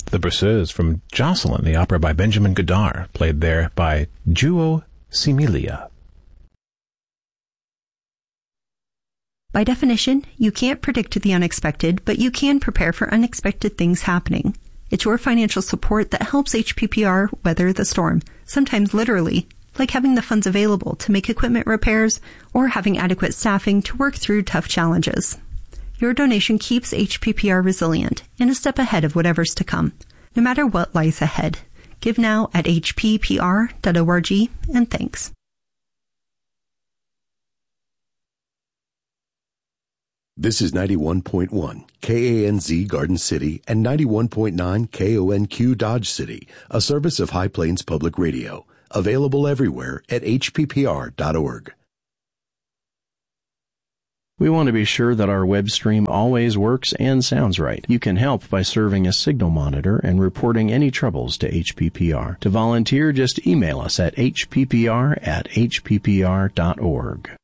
The Berceuse from Jocelyn, the opera by Benjamin Godard, played there by Duo Similia. By definition, you can't predict the unexpected, but you can prepare for unexpected things happening. It's your financial support that helps HPPR weather the storm, sometimes literally, like having the funds available to make equipment repairs or having adequate staffing to work through tough challenges. Your donation keeps HPPR resilient and a step ahead of whatever's to come, no matter what lies ahead. Give now at hppr.org, and thanks. This is 91.1 KANZ Garden City and 91.9 KONQ Dodge City, a service of High Plains Public Radio, available everywhere at hppr.org. We want to be sure that our web stream always works and sounds right. You can help by serving a signal monitor and reporting any troubles to HPPR. To volunteer, just email us at hppr@hppr.org.